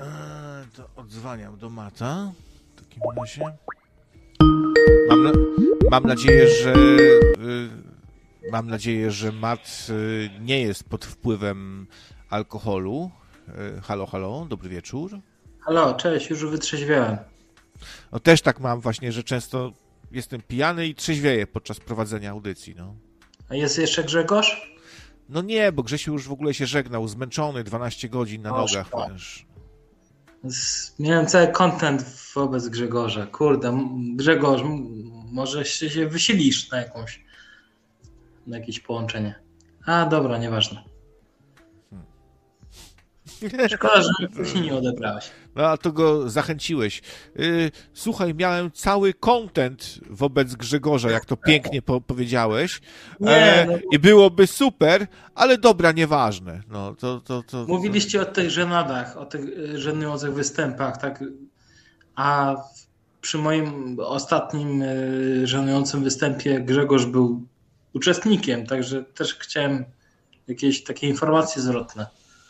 To odzwaniam do Mata. W takim razie. Mam, na... mam nadzieję, że... Mam nadzieję, że Mat nie jest pod wpływem alkoholu. Halo, halo, dobry wieczór. Halo, cześć, już wytrzeźwiałem. No też tak mam właśnie, że często jestem pijany i trzeźwieję podczas prowadzenia audycji, no. A jest jeszcze Grzegorz? No nie, bo Grzesiu już w ogóle się żegnał, zmęczony, 12 godzin na nogach. Miałem cały content wobec Grzegorza. Kurde, Grzegorz, może się wysilisz na jakieś połączenie. A dobra, nieważne. Szkoda, że się nie odebrałeś. No, a to go zachęciłeś. Słuchaj, miałem cały content wobec Grzegorza, jak to pięknie powiedziałeś. I byłoby super, ale dobra, nieważne. No, Mówiliście o tych żenadach, o tych żenujących występach, tak? A przy moim ostatnim żenującym występie Grzegorz był uczestnikiem, także też chciałem jakieś takie informacje zwrotne.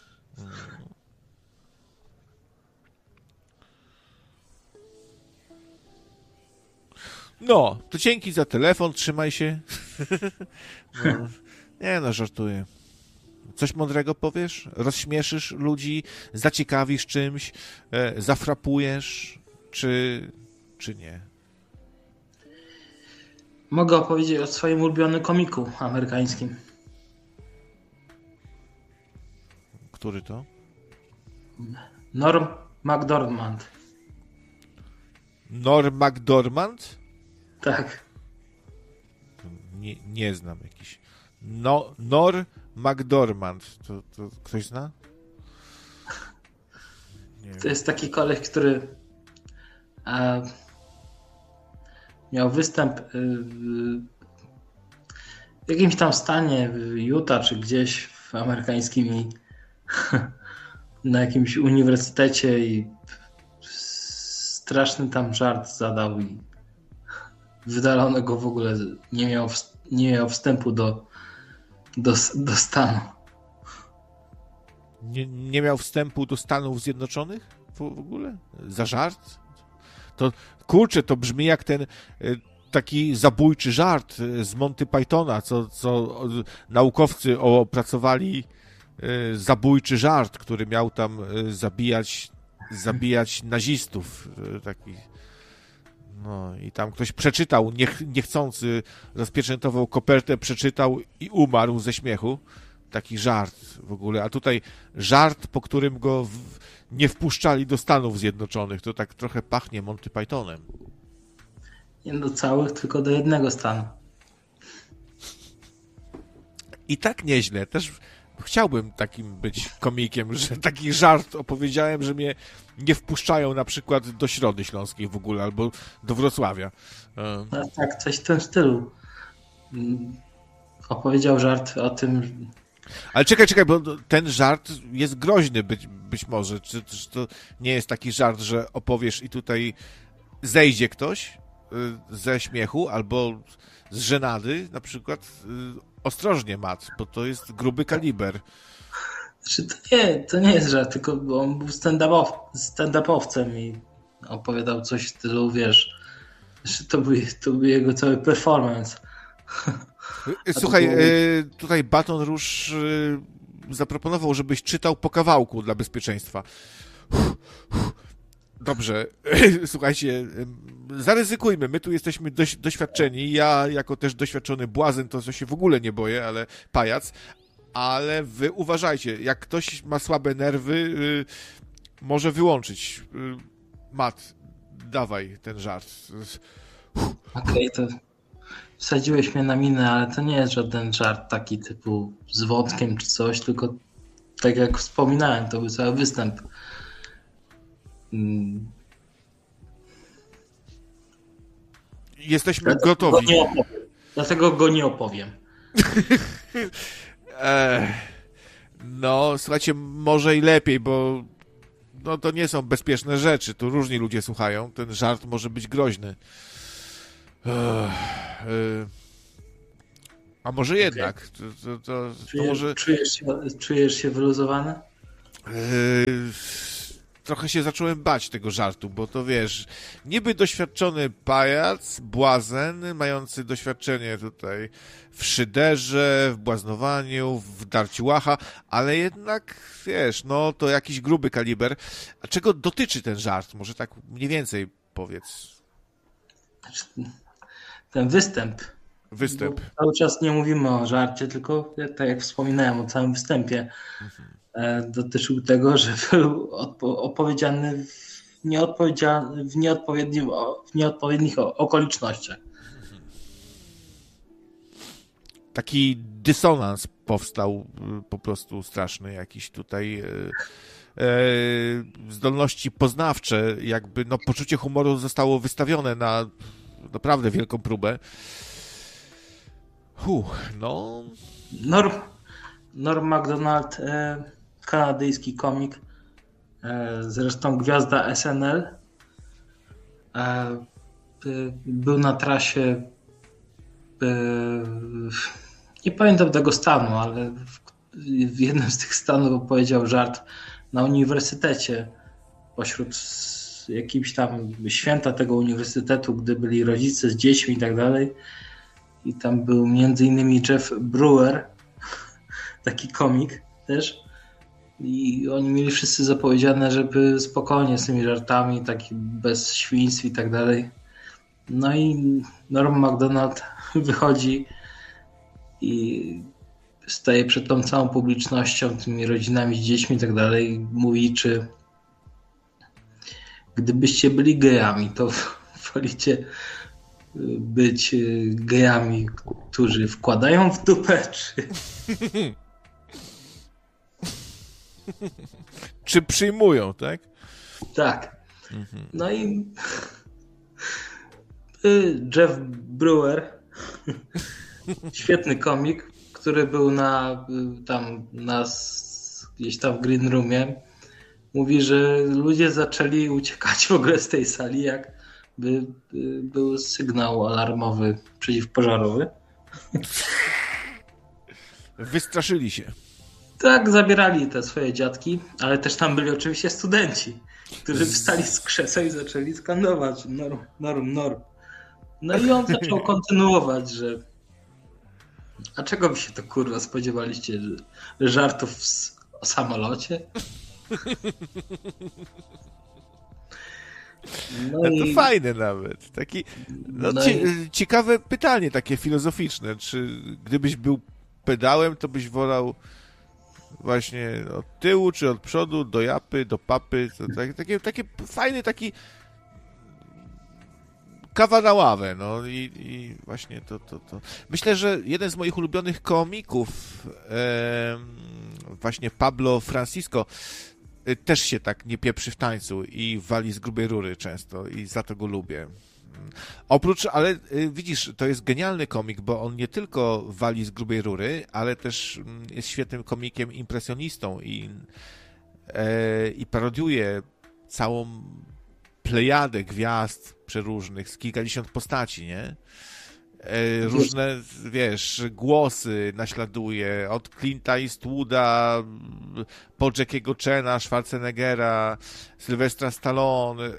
No, to dzięki za telefon, trzymaj się. No, nie no, żartuję. Coś mądrego powiesz? Rozśmieszysz ludzi? Zaciekawisz czymś? Zafrapujesz? Czy nie? Mogę opowiedzieć o swoim ulubionym komiku amerykańskim. Który to? Norm Macdormand. Norm Macdormand? Tak. Nie znam jakiś. Norm Macdormand. To ktoś zna? Nie To jest taki koleś, który miał występ w jakimś tam stanie w Utah czy gdzieś w amerykańskim i na jakimś uniwersytecie i straszny tam żart zadał i wydalono go w ogóle, nie miał wstępu do stanu. Nie miał wstępu do Stanów Zjednoczonych w ogóle? Za żart? To kurczę, to brzmi jak ten taki zabójczy żart z Monty Pythona, co naukowcy opracowali zabójczy żart, który miał tam zabijać nazistów. Taki. No i tam ktoś przeczytał, niechcący rozpieczętował kopertę, przeczytał i umarł ze śmiechu. Taki żart w ogóle. A tutaj żart, po którym go nie wpuszczali do Stanów Zjednoczonych. To tak trochę pachnie Monty Pythonem. Nie do całych, tylko do jednego stanu. I tak nieźle. Też chciałbym takim być komikiem, że taki żart opowiedziałem, że mnie nie wpuszczają na przykład do Środy Śląskiej w ogóle, albo do Wrocławia. No, tak, coś w tym stylu. Opowiedział żart o tym. Ale czekaj, bo ten żart jest groźny być może. Czy to nie jest taki żart, że opowiesz i tutaj zejdzie ktoś ze śmiechu albo z żenady na przykład? Ostrożnie, Mat, bo to jest gruby kaliber. Znaczy to nie jest żart, tylko on był stand-upowcem i opowiadał coś w stylu, wiesz, że to był jego cały performance. Słuchaj, tutaj Baton Rouge zaproponował, żebyś czytał po kawałku dla bezpieczeństwa. Dobrze, słuchajcie, zaryzykujmy, my tu jesteśmy doświadczeni, ja jako też doświadczony błazen, to się w ogóle nie boję, ale pajac, ale wy uważajcie, jak ktoś ma słabe nerwy, może wyłączyć. Mat, dawaj ten żart. Okej, to wsadziłeś mnie na minę, ale to nie jest żaden żart taki typu z wątkiem czy coś, tylko tak jak wspominałem, to był cały występ. Jesteśmy gotowi. Dlatego go nie opowiem. No, słuchajcie, może i lepiej, bo no, to nie są bezpieczne rzeczy. Tu różni ludzie słuchają. Ten żart może być groźny. A może jednak? To może... Czujesz się wyluzowany? trochę się zacząłem bać tego żartu, bo to wiesz, niby doświadczony pajac, błazen, mający doświadczenie tutaj w szyderze, w błaznowaniu, w darciu łacha, ale jednak, wiesz, no to jakiś gruby kaliber. A czego dotyczy ten żart? Może tak mniej więcej powiedz. Ten występ. Występ. Cały czas nie mówimy o żarcie, tylko tak jak wspominałem o całym występie, dotyczył tego, że był opowiedziany w nieodpowiednich okolicznościach. Taki dysonans powstał po prostu straszny, jakiś tutaj zdolności poznawcze, jakby no poczucie humoru zostało wystawione na naprawdę wielką próbę. No. Norm Macdonald, kanadyjski komik, zresztą gwiazda SNL, był na trasie, nie pamiętam tego stanu, ale w jednym z tych stanów opowiedział żart na uniwersytecie pośród jakimś tam święta tego uniwersytetu, gdy byli rodzice z dziećmi i tak dalej. I tam był między innymi Jeff Brewer, taki komik też. I oni mieli wszyscy zapowiedziane, żeby spokojnie z tymi żartami, taki bez świństw i tak dalej. No i Norm Macdonald wychodzi i staje przed tą całą publicznością, tymi rodzinami z dziećmi i tak dalej. Mówi, czy gdybyście byli gejami, to wolicie być gejami, którzy wkładają w dupę, czy przyjmują, tak? Tak. No i Jeff Brewer, świetny komik, który był gdzieś tam w Green Roomie, mówi, że ludzie zaczęli uciekać w ogóle z tej sali, jakby był sygnał alarmowy przeciwpożarowy. Wystraszyli się. Tak, zabierali te swoje dziadki, ale też tam byli oczywiście studenci, którzy wstali z krzeseł i zaczęli skandować norm. No i on zaczął kontynuować, że a czego wy się to kurwa spodziewaliście, że żartów o samolocie? No to fajne nawet. Taki, ciekawe pytanie takie filozoficzne. Czy gdybyś był pedałem, to byś wolał właśnie od tyłu, czy od przodu, do japy, do papy? Takie fajny taki kawa na ławę, no i właśnie to. Myślę, że jeden z moich ulubionych komików, właśnie Pablo Francisco, też się tak nie pieprzy w tańcu i wali z grubej rury często i za to go lubię. Ale widzisz, to jest genialny komik, bo on nie tylko wali z grubej rury, ale też jest świetnym komikiem impresjonistą i parodiuje całą plejadę gwiazd przeróżnych z kilkadziesiąt postaci, nie? Różne, wiesz, głosy naśladuje, od Clint'a Eastwooda, po Jackiego Chana, Schwarzeneggera, Sylwestra Stallone,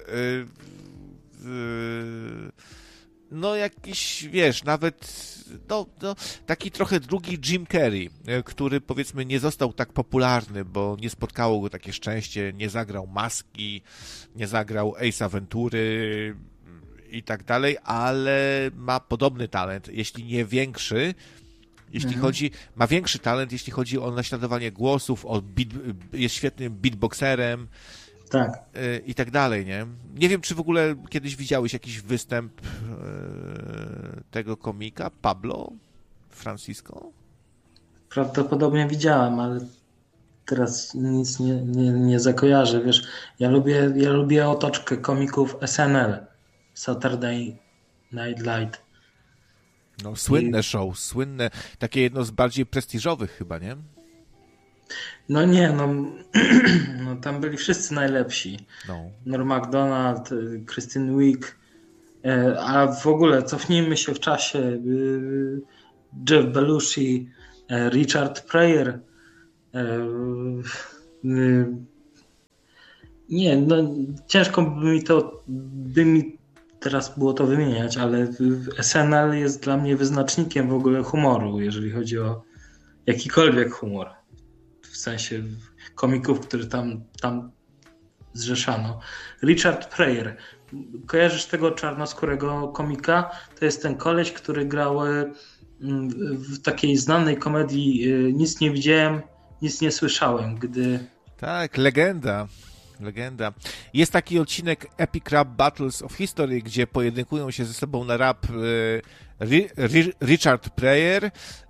no jakiś, wiesz, nawet taki trochę drugi Jim Carrey, który powiedzmy nie został tak popularny, bo nie spotkało go takie szczęście, nie zagrał Maski, nie zagrał Ace'a Ventury i tak dalej, ale ma podobny talent, jeśli nie większy, ma większy talent, jeśli chodzi o naśladowanie głosów, jest świetnym beatboxerem, tak. I tak dalej, nie? Nie wiem, czy w ogóle kiedyś widziałeś jakiś występ tego komika, Pablo Francisco? Prawdopodobnie widziałem, ale teraz nic nie zakojarzę, wiesz. Ja lubię otoczkę komików SNL, Saturday Night Live. No, słynne show, takie jedno z bardziej prestiżowych chyba, nie? No nie, no tam byli wszyscy najlepsi. No. Norm Macdonald, Kristen Wiig, a w ogóle cofnijmy się w czasie. Jeff Belushi, Richard Pryor, Nie, no ciężko by mi teraz było to wymieniać, ale SNL jest dla mnie wyznacznikiem w ogóle humoru, jeżeli chodzi o jakikolwiek humor. W sensie komików, który tam zrzeszano. Richard Pryor. Kojarzysz tego czarnoskórego komika? To jest ten koleś, który grał w takiej znanej komedii Nic nie widziałem, nic nie słyszałem, gdy... Tak, legenda. Jest taki odcinek Epic Rap Battles of History, gdzie pojedynkują się ze sobą na rap Richard Pryor,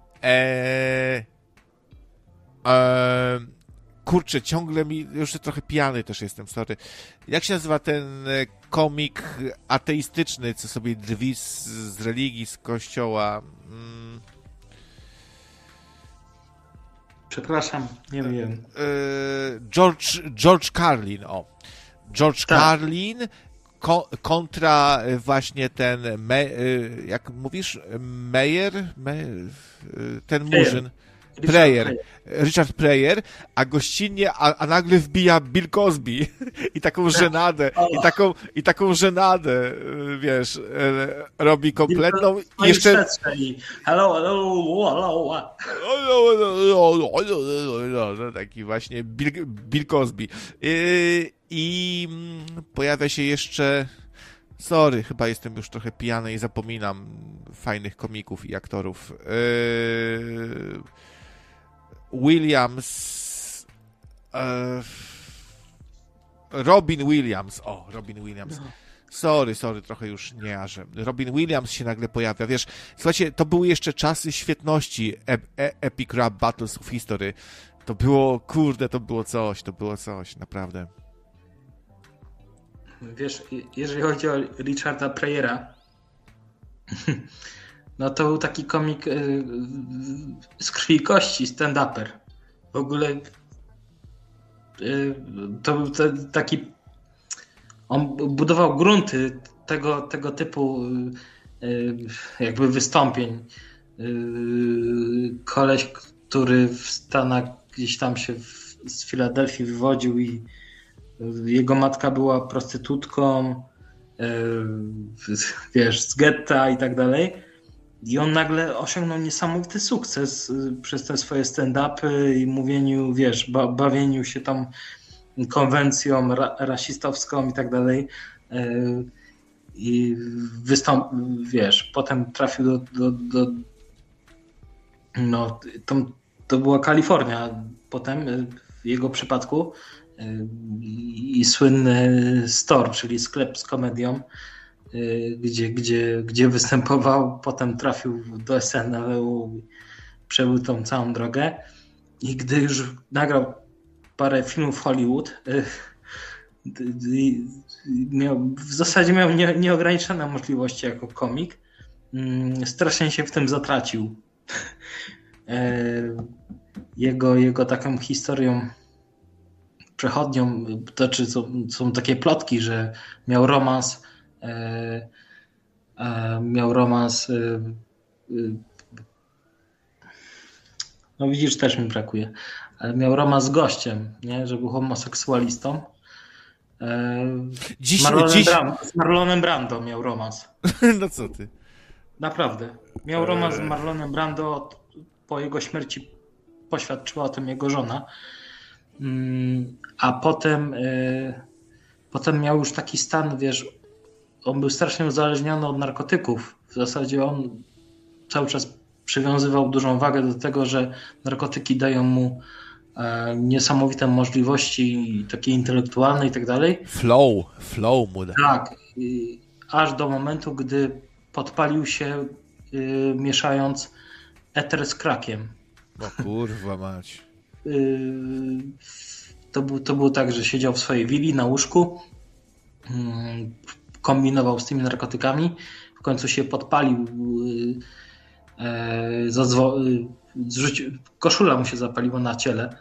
kurczę, ciągle już trochę pijany też jestem, sorry. Jak się nazywa ten komik ateistyczny, co sobie drwi z religii, z kościoła? Przepraszam, nie wiem. George Carlin, George tak. Carlin kontra właśnie ten, jak mówisz, ten murzyn. Richard Pryor, a gościnnie, a nagle wbija Bill Cosby i taką żenadę, i taką żenadę, wiesz, robi kompletną i jeszcze... Hello. No, taki właśnie Bill Cosby. I pojawia się jeszcze... Sorry, chyba jestem już trochę pijany i zapominam fajnych komików i aktorów. Williams, Robin Williams. Sorry, trochę już nie jarzę. Robin Williams się nagle pojawia. Wiesz, słuchajcie, to były jeszcze czasy świetności Epic Rap Battles of History. To było coś, naprawdę. Wiesz, jeżeli chodzi o Richarda Pryora, no to był taki komik z krwi i kości, stand-uper. W ogóle to był taki... On budował grunty tego typu jakby wystąpień. Koleś, który w Stanach gdzieś tam się z Filadelfii wywodził i jego matka była prostytutką, wiesz, z getta i tak dalej. I on nagle osiągnął niesamowity sukces przez te swoje stand-upy i mówieniu, wiesz, bawieniu się tam konwencją rasistowską i tak dalej. I wiesz, potem trafił do no, to była Kalifornia potem w jego przypadku i słynny store, czyli sklep z komedią, gdzie występował, potem trafił do SNL-u, przebył tą całą drogę i gdy już nagrał parę filmów w Hollywood, w zasadzie miał nieograniczone możliwości jako komik, strasznie się w tym zatracił. Jego taką historią przechodnią, to czy są takie plotki, że miał romans no widzisz, też mi brakuje, ale miał romans z gościem, nie? Że był homoseksualistą. Z Marlonem Brando miał romans. No co ty? Naprawdę. Miał romans z Marlonem Brando, po jego śmierci poświadczyła o tym jego żona. A potem miał już taki stan, wiesz, on był strasznie uzależniony od narkotyków. W zasadzie on cały czas przywiązywał dużą wagę do tego, że narkotyki dają mu niesamowite możliwości takie intelektualne i tak dalej. Flow mu da. Tak. Aż do momentu, gdy podpalił się mieszając eter z krakiem. No kurwa mać. To było tak, że siedział w swojej willi na łóżku, kombinował z tymi narkotykami, w końcu się podpalił, koszula mu się zapaliła na ciele,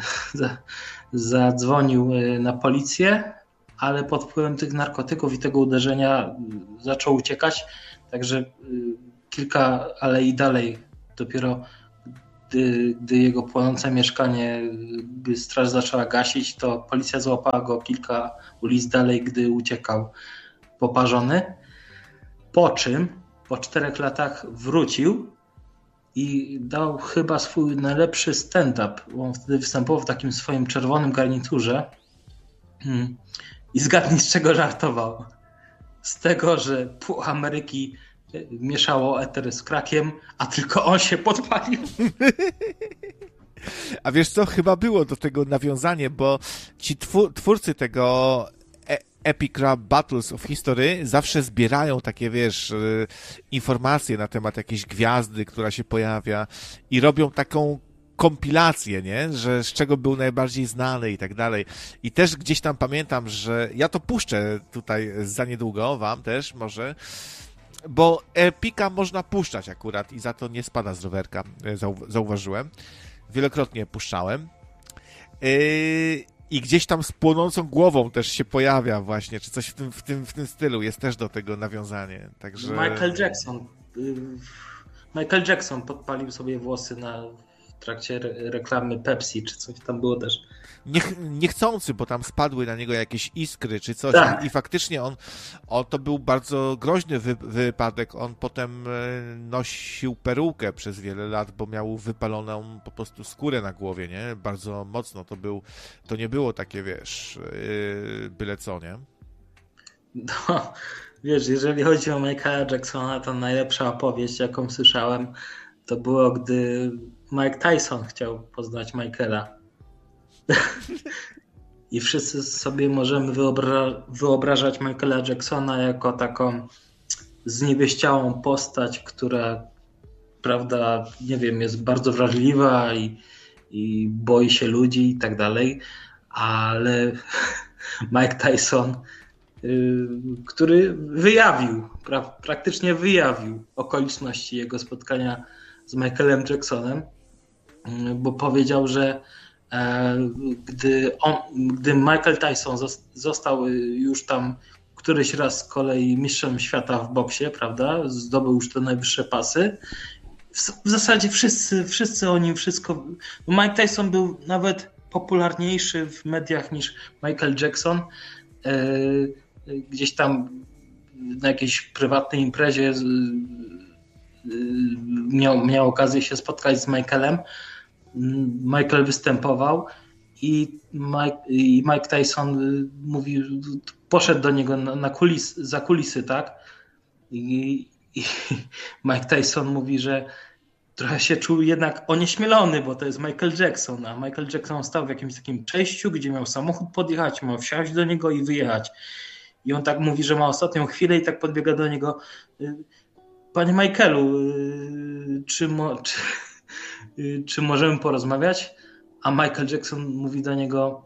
zadzwonił na policję, ale pod wpływem tych narkotyków i tego uderzenia zaczął uciekać, także kilka alei dalej dopiero gdy jego płonące mieszkanie, gdy straż zaczęła gasić, to policja złapała go kilka ulic dalej, gdy uciekał poparzony. Po czym po 4 latach wrócił i dał chyba swój najlepszy stand-up. On wtedy występował w takim swoim czerwonym garniturze. I zgadnij, z czego żartował. Z tego, że pół Ameryki mieszało eter z krakiem, a tylko on się podpalił. A wiesz co, chyba było do tego nawiązanie, bo ci twórcy tego Epic Rap Battles of History zawsze zbierają takie, wiesz, informacje na temat jakiejś gwiazdy, która się pojawia i robią taką kompilację, nie? Że z czego był najbardziej znany i tak dalej. I też gdzieś tam pamiętam, że ja to puszczę tutaj za niedługo wam też może, bo Epika można puszczać akurat i za to nie spada z rowerka, zauważyłem. Wielokrotnie puszczałem. I gdzieś tam z płonącą głową też się pojawia właśnie, czy coś w tym stylu. Jest też do tego nawiązanie. Także... Michael Jackson podpalił sobie włosy w trakcie reklamy Pepsi, czy coś tam było też. Niechcący, bo tam spadły na niego jakieś iskry, czy coś. Tak. I faktycznie to był bardzo groźny wypadek. On potem nosił perukę przez wiele lat, bo miał wypaloną po prostu skórę na głowie, nie? Bardzo mocno to nie było takie, wiesz, byle co, nie? No, wiesz, jeżeli chodzi o Michaela Jacksona, to najlepsza opowieść, jaką słyszałem, to było, gdy Mike Tyson chciał poznać Michaela. I wszyscy sobie możemy wyobrażać Michaela Jacksona jako taką zniewieściałą postać, która, prawda, nie wiem, jest bardzo wrażliwa i boi się ludzi i tak dalej, ale Mike Tyson, który praktycznie wyjawił okoliczności jego spotkania z Michaelem Jacksonem, bo powiedział, że gdy Michael Tyson został już tam któryś raz z kolei mistrzem świata w boksie, prawda, zdobył już te najwyższe pasy, w zasadzie wszyscy o nim wszystko... Mike Tyson był nawet popularniejszy w mediach niż Michael Jackson. Gdzieś tam na jakiejś prywatnej imprezie miał okazję się spotkać z Michaelem. Michael występował i Mike Tyson poszedł do niego za kulisy, tak? I Mike Tyson mówi, że trochę się czuł jednak onieśmielony, bo to jest Michael Jackson, a Michael Jackson stał w jakimś takim przejściu, gdzie miał samochód podjechać, miał wsiąść do niego i wyjechać. I on tak mówi, że ma ostatnią chwilę i tak podbiega do niego: panie Michaelu, czy możemy porozmawiać? A Michael Jackson mówi do niego: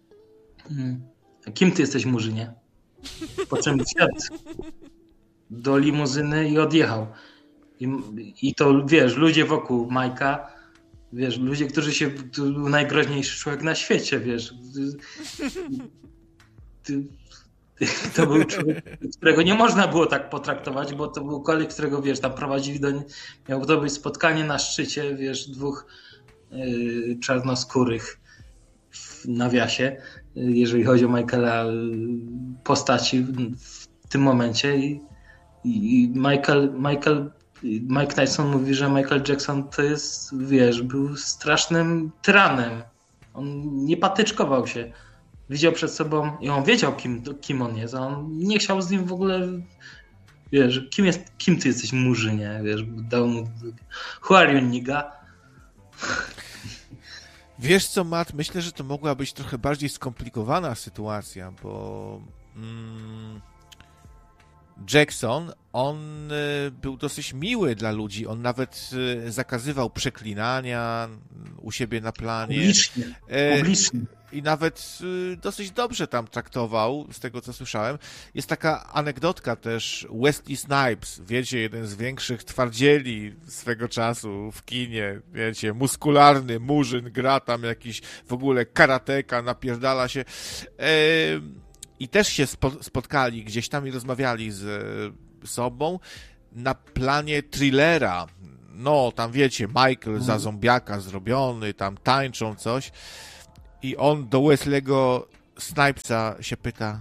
kim ty jesteś, Murzynie? Po czym wsiadł do limuzyny i odjechał. I to, wiesz, ludzie wokół Majka, wiesz, ludzie, to był najgroźniejszy człowiek na świecie, wiesz. To był człowiek, którego nie można było tak potraktować, bo to był koleś, którego, wiesz, tam prowadzili miało to być spotkanie na szczycie, wiesz, 2 czarnoskórych w nawiasie, jeżeli chodzi o Michaela, postaci w tym momencie. I Mike Tyson mówi, że Michael Jackson to jest, wiesz, był strasznym tyranem. On nie patyczkował się. Widział przed sobą i on wiedział, kim on jest, a on nie chciał z nim w ogóle, wiesz, kim ty jesteś, Murzynie, wiesz, dał mu who are you, nigga? Wiesz co, Matt, myślę, że to mogła być trochę bardziej skomplikowana sytuacja, bo Jackson, on był dosyć miły dla ludzi, on nawet zakazywał przeklinania u siebie na planie. Publicznie. I nawet dosyć dobrze tam traktował, z tego co słyszałem. Jest taka anegdotka też, Wesley Snipes, wiecie, jeden z większych twardzieli swego czasu w kinie, wiecie, muskularny murzyn, gra tam jakiś w ogóle karateka, napierdala się. I też się spotkali gdzieś tam i rozmawiali z sobą na planie thrillera no, tam wiecie, Michael za zombiaka zrobiony, tam tańczą coś i on do Wesley'ego Snipesa się pyta: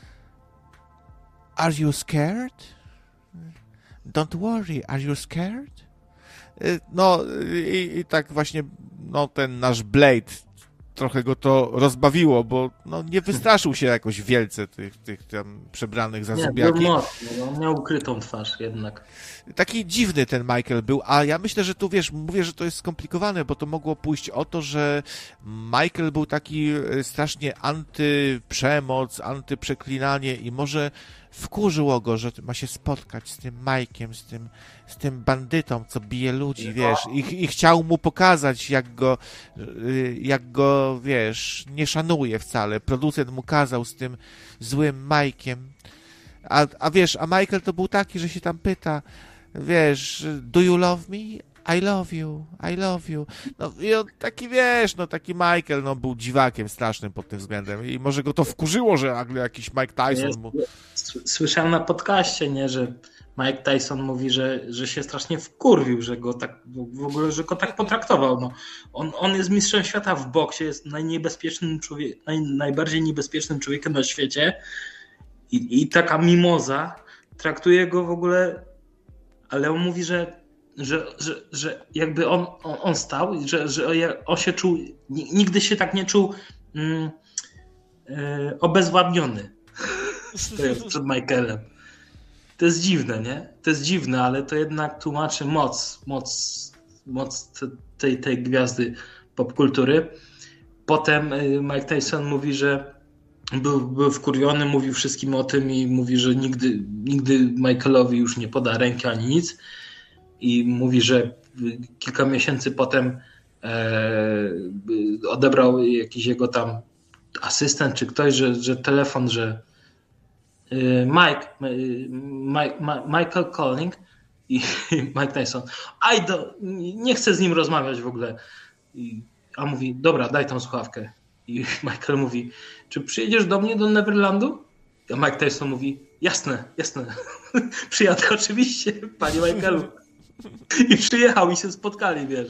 Are you scared? Don't worry, are you scared? No i tak właśnie, no ten nasz Blade trochę go to rozbawiło, bo no, nie wystraszył się jakoś wielce tych tam przebranych za zombiaki. Nie, on miał ukrytą twarz jednak. Taki dziwny ten Michael był, a ja myślę, że tu wiesz, mówię, że to jest skomplikowane, bo to mogło pójść o to, że Michael był taki strasznie antyprzemoc, antyprzeklinanie i może wkurzyło go, że ma się spotkać z tym Mike'iem, z tym bandytą, co bije ludzi, wiesz, i chciał mu pokazać, jak go, wiesz, nie szanuje wcale. Producent mu kazał z tym złym Mike'iem. A wiesz, a Michael to był taki, że się tam pyta, wiesz, do you love me? I love you, I love you. No i on taki, wiesz, no taki Michael, no był dziwakiem strasznym pod tym względem i może go to wkurzyło, że nagle jakiś Mike Tyson mu... Słyszałem na podcaście, nie, że Mike Tyson mówi, że się strasznie wkurwił, że go tak, w ogóle, że go tak potraktował. No. On jest mistrzem świata w boksie, jest najbardziej niebezpiecznym człowiekiem na świecie i taka mimoza traktuje go w ogóle, ale on mówi, że jakby on stał, że on się czuł, nigdy się tak nie czuł obezwładniony przed Michaelem. To jest dziwne, nie? To jest dziwne, ale to jednak tłumaczy moc tej gwiazdy popkultury. Potem Mike Tyson mówi, że był wkurwiony, mówił wszystkim o tym i mówi, że nigdy Michaelowi już nie poda ręki ani nic. I mówi, że kilka miesięcy potem odebrał jakiś jego tam asystent czy ktoś, że telefon, że Michael calling i Mike Tyson, nie chcę z nim rozmawiać w ogóle. A mówi, dobra, daj tą słuchawkę. I Michael mówi, czy przyjedziesz do mnie do Neverlandu? A Mike Tyson mówi, jasne. Przyjadę oczywiście, panie Michaelu. I przyjechał i się spotkali, wiesz.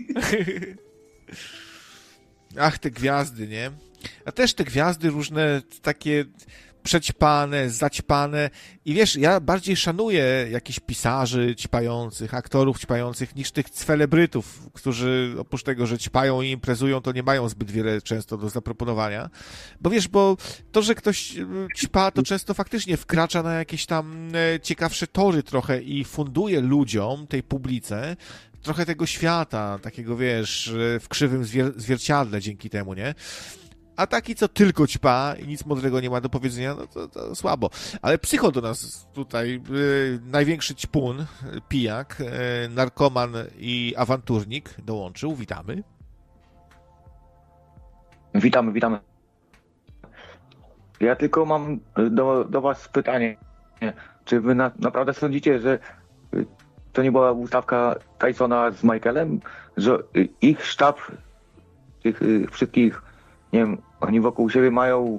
Ach, te gwiazdy, nie? A też te gwiazdy różne takie przećpane, zaćpane i wiesz, ja bardziej szanuję jakichś pisarzy ćpających, aktorów ćpających niż tych celebrytów, którzy oprócz tego, że ćpają i imprezują, to nie mają zbyt wiele często do zaproponowania, bo wiesz, bo to, że ktoś ćpa, to często faktycznie wkracza na jakieś tam ciekawsze tory trochę i funduje ludziom, tej publice, trochę tego świata, takiego wiesz, w krzywym zwierciadle dzięki temu, nie? A taki, co tylko ćpa i nic mądrego nie ma do powiedzenia, no to słabo. Ale Psycho do nas tutaj, największy ćpun, pijak, narkoman i awanturnik dołączył. Witamy. Witamy. Ja tylko mam do was pytanie. Czy wy naprawdę sądzicie, że to nie była ustawka Tysona z Michaelem? Że ich sztab, tych wszystkich, nie wiem, oni wokół siebie mają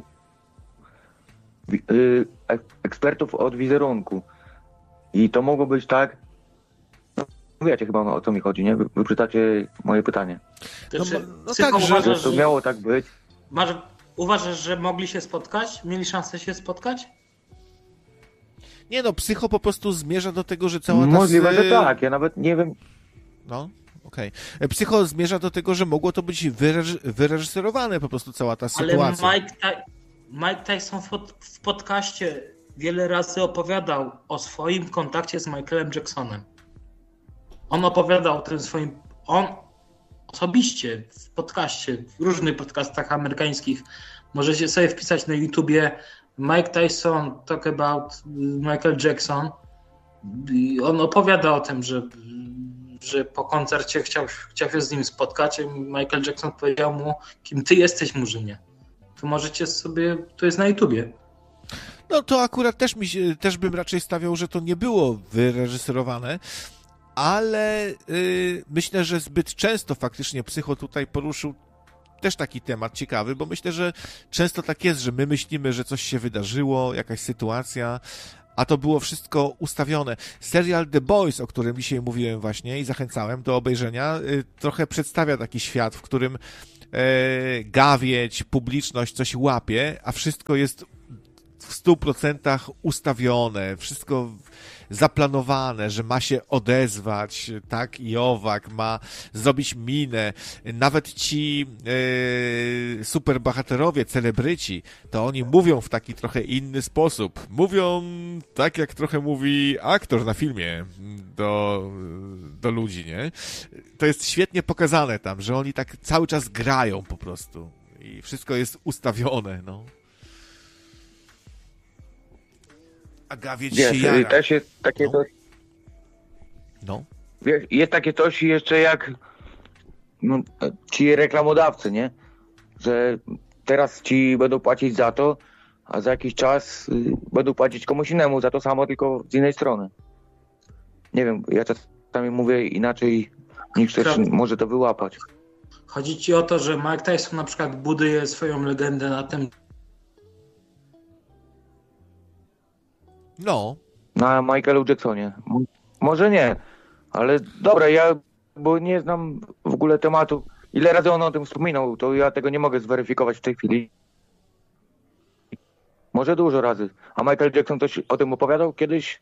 ekspertów od wizerunku. I to mogło być tak, no wiecie chyba o co mi chodzi, nie? Wy pytacie moje pytanie. No tak, że to miało tak być. Uważasz, że mogli się spotkać? Mieli szansę się spotkać? Nie no, Psycho po prostu zmierza do tego, że cała ta... Możliwe, że tak, ja nawet nie wiem. No, okej. Psycho zmierza do tego, że mogło to być wyreżyserowane po prostu cała ta sytuacja. Ale Mike Tyson w podcaście wiele razy opowiadał o swoim kontakcie z Michaelem Jacksonem. On opowiadał o tym on osobiście w podcaście, w różnych podcastach amerykańskich. Możecie sobie wpisać na YouTubie Mike Tyson talk about Michael Jackson. I on opowiada o tym, że po koncercie chciał się z nim spotkać i Michael Jackson powiedział mu, kim ty jesteś, Murzynie. To możecie sobie, to jest na YouTubie. No to akurat też bym raczej stawiał, że to nie było wyreżyserowane, ale myślę, że zbyt często faktycznie Psycho tutaj poruszył też taki temat ciekawy, bo myślę, że często tak jest, że my myślimy, że coś się wydarzyło, jakaś sytuacja, a to było wszystko ustawione. Serial The Boys, o którym dzisiaj mówiłem właśnie i zachęcałem do obejrzenia, trochę przedstawia taki świat, w którym gawieć, publiczność coś łapie, a wszystko jest w 100% ustawione, wszystko zaplanowane, że ma się odezwać, tak, i owak, ma zrobić minę. Nawet ci superbohaterowie, celebryci, to oni mówią w taki trochę inny sposób. Mówią tak, jak trochę mówi aktor na filmie do ludzi, nie? To jest świetnie pokazane tam, że oni tak cały czas grają po prostu i wszystko jest ustawione, no. A gawieć się jara. Też jest takie coś. No. Wiesz, jest takie coś jeszcze jak ci reklamodawcy, nie? Że teraz ci będą płacić za to, a za jakiś czas będą płacić komuś innemu za to samo, tylko z innej strony. Nie wiem, ja czasami mówię inaczej, niż też może to wyłapać. Chodzi ci o to, że Mike Tyson na przykład buduje swoją legendę na tym, No. Na Michaelu Jacksonie. Może nie, ale dobra, bo nie znam w ogóle tematu. Ile razy on o tym wspominał, to ja tego nie mogę zweryfikować w tej chwili. Może dużo razy. A Michael Jackson coś o tym opowiadał kiedyś?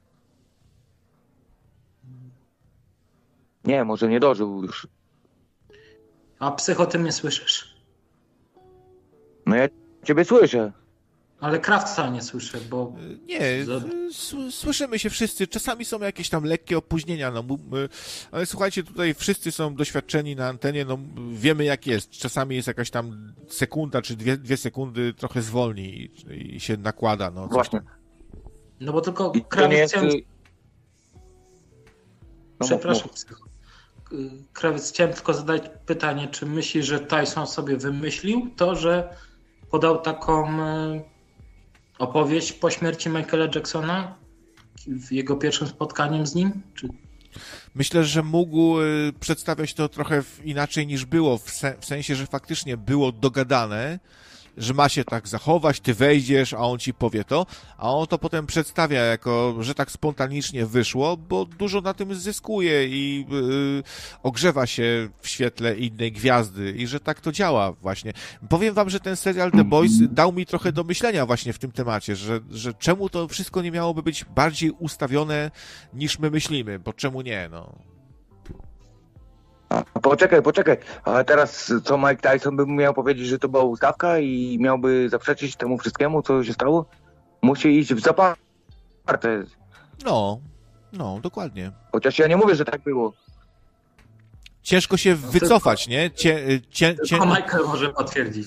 Nie, może nie dożył już. a Psych o tym nie słyszysz. No ja ciebie słyszę. Ale Krawca nie słyszę, bo... Nie, słyszymy się wszyscy. Czasami są jakieś tam lekkie opóźnienia, no, ale słuchajcie, tutaj wszyscy są doświadczeni na antenie, no wiemy jak jest. Czasami jest jakaś tam sekunda czy dwie sekundy trochę zwolni i się nakłada. No, Właśnie. No bo tylko Krawiec Krawiec... jest... Przepraszam, Psycho. Krawiec, chciałem tylko zadać pytanie, czy myślisz, że Tyson sobie wymyślił to, że podał taką opowieść po śmierci Michaela Jacksona w jego pierwszym spotkaniem z nim? Czy... Myślę, że mógł przedstawiać to trochę inaczej niż było, w sensie, że faktycznie było dogadane, że ma się tak zachować, ty wejdziesz, a on ci powie to, a on to potem przedstawia jako, że tak spontanicznie wyszło, bo dużo na tym zyskuje i ogrzewa się w świetle innej gwiazdy i że tak to działa właśnie. Powiem wam, że ten serial The Boys dał mi trochę do myślenia właśnie w tym temacie, że czemu to wszystko nie miałoby być bardziej ustawione niż my myślimy, bo czemu nie, no. Poczekaj. A teraz co Mike Tyson by miał powiedzieć, że to była ustawka i miałby zaprzeczyć temu wszystkiemu, co się stało? Musi iść w zaparte. No, dokładnie. Chociaż ja nie mówię, że tak było. Ciężko się wycofać, nie? Tylko Michael może potwierdzić.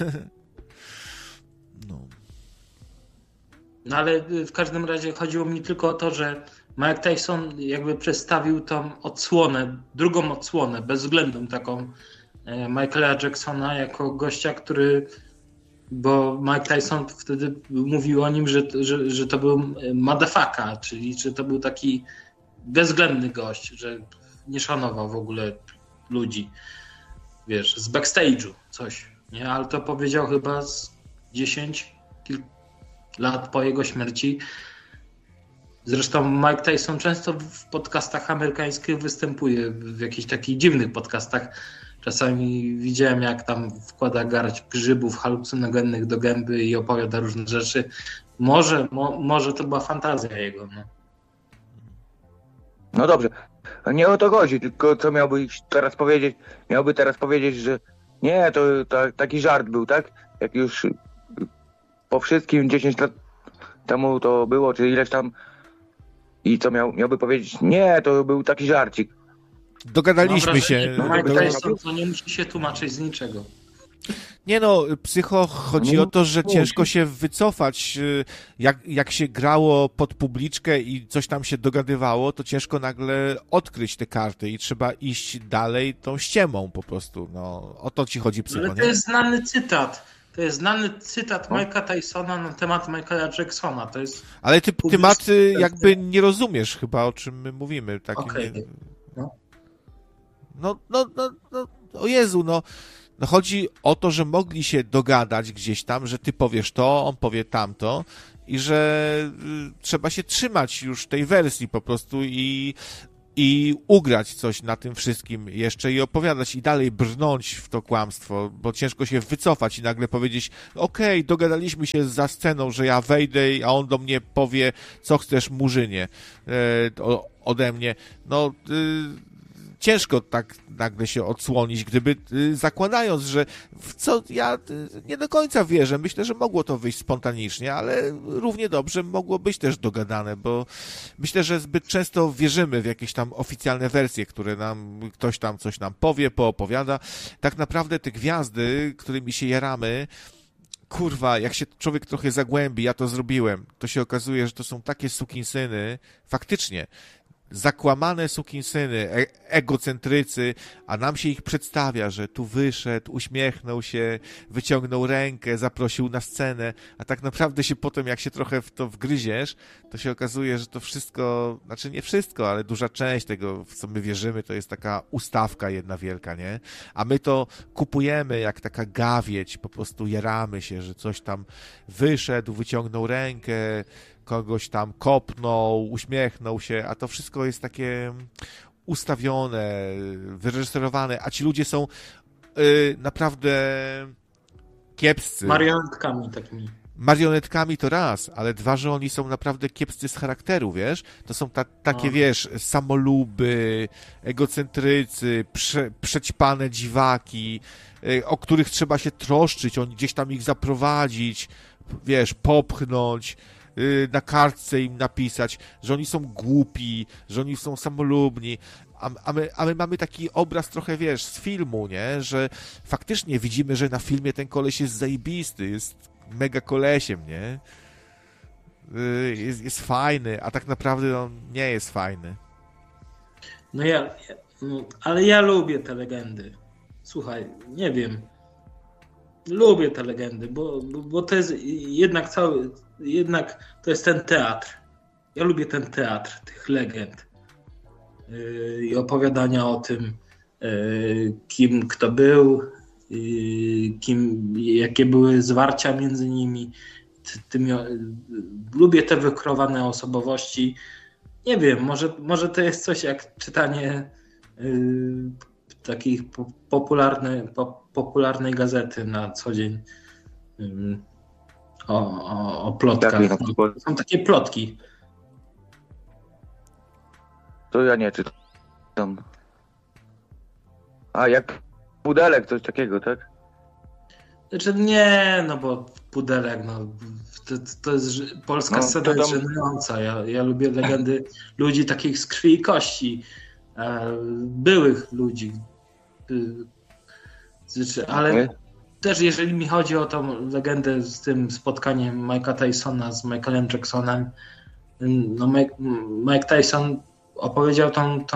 No ale w każdym razie chodziło mi tylko o to, że Mike Tyson jakby przedstawił tą odsłonę, drugą odsłonę, bezwzględną taką Michaela Jacksona jako gościa, który, bo Mike Tyson wtedy mówił o nim, że to był motherfucker, czyli że to był taki bezwzględny gość, że nie szanował w ogóle ludzi, wiesz, z backstage'u coś, nie? Ale to powiedział chyba z 10 lat po jego śmierci. Zresztą Mike Tyson często w podcastach amerykańskich występuje, w jakichś takich dziwnych podcastach. Czasami widziałem, jak tam wkłada garść grzybów halucynogennych do gęby i opowiada różne rzeczy. Może to była fantazja jego. No. No dobrze, nie o to chodzi, tylko co miałby teraz powiedzieć? Miałby teraz powiedzieć, że nie, to taki żart był, tak? Jak już po wszystkim 10 lat temu to było, czy ileś tam. I co miałby powiedzieć? Nie, to był taki żarcik. Dogadaliśmy się. No Mike Tyson to nie musi się tłumaczyć z niczego. Nie no, Psycho, chodzi o to, że ciężko się wycofać. Jak się grało pod publiczkę i coś tam się dogadywało, to ciężko nagle odkryć te karty i trzeba iść dalej tą ściemą po prostu. No, o to ci chodzi, Psycho, ale to nie? jest znany cytat. To jest znany cytat Mike'a Tysona na temat Michaela Jacksona. To jest ale ty tematy jakby nie rozumiesz chyba, o czym my mówimy. Okay. No, o Jezu, no. No chodzi o to, że mogli się dogadać gdzieś tam, że ty powiesz to, on powie tamto i że trzeba się trzymać już tej wersji po prostu i ugrać coś na tym wszystkim jeszcze i opowiadać i dalej brnąć w to kłamstwo, bo ciężko się wycofać i nagle powiedzieć, okej, dogadaliśmy się za sceną, że ja wejdę, a on do mnie powie, co chcesz, Murzynie, ode mnie. No, ciężko tak nagle się odsłonić, gdyby zakładając, że w co ja nie do końca wierzę, myślę, że mogło to wyjść spontanicznie, ale równie dobrze mogło być też dogadane, bo myślę, że zbyt często wierzymy w jakieś tam oficjalne wersje, które nam ktoś tam coś nam powie, poopowiada. Tak naprawdę te gwiazdy, którymi się jaramy, kurwa, jak się człowiek trochę zagłębi, ja to zrobiłem, to się okazuje, że to są takie sukinsyny, faktycznie, zakłamane sukinsyny, egocentrycy, a nam się ich przedstawia, że tu wyszedł, uśmiechnął się, wyciągnął rękę, zaprosił na scenę, a tak naprawdę się potem, jak się trochę w to wgryziesz, to się okazuje, że to wszystko, znaczy nie wszystko, ale duża część tego, w co my wierzymy, to jest taka ustawka jedna wielka, nie? A my to kupujemy jak taka gawieć, po prostu jaramy się, że coś tam wyszedł, wyciągnął rękę, kogoś tam kopnął, uśmiechnął się, a to wszystko jest takie ustawione, wyreżyserowane, a ci ludzie są naprawdę kiepscy. Marionetkami takimi. Marionetkami to raz, ale dwa, że oni są naprawdę kiepscy z charakteru, wiesz? To są takie, wiesz, samoluby, egocentrycy, przećpane dziwaki, o których trzeba się troszczyć, oni gdzieś tam ich zaprowadzić, wiesz, popchnąć, na kartce im napisać, że oni są głupi, że oni są samolubni, a my mamy taki obraz trochę, wiesz, z filmu, nie? Że faktycznie widzimy, że na filmie ten koleś jest zajebisty, jest mega kolesiem, nie? Jest fajny, a tak naprawdę on nie jest fajny. No ale ja lubię te legendy. Słuchaj, nie wiem. Lubię te legendy, bo to jest jednak to jest ten teatr. Ja lubię ten teatr tych legend i opowiadania o tym, kim kto był, jakie były zwarcia między nimi. Lubię te wykreowane osobowości. Nie wiem, może to jest coś jak czytanie takiej popularnej gazety na co dzień o plotkach. Są takie plotki. To ja nie czytam. A jak Pudelek, coś takiego, tak? Znaczy nie, no bo Pudelek, no to jest polska scena jest żenująca. Ja lubię legendy ludzi takich z krwi i kości, byłych ludzi. Ale też jeżeli mi chodzi o tą legendę z tym spotkaniem Mike'a Tysona z Michaelem Jacksonem, no Mike Tyson opowiedział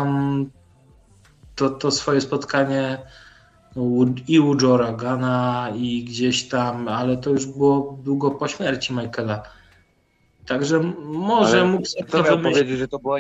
to swoje spotkanie i u Joe Rogana i gdzieś tam, ale to już było długo po śmierci Michaela. Także może mógł sobie to wymyślić. Powiedzieć, że to była